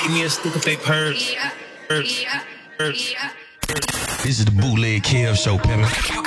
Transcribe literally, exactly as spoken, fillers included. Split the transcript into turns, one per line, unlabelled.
Give me a stick if they purge. Purge. Purge.
This is the Bootleg Kev Show, pimpin'.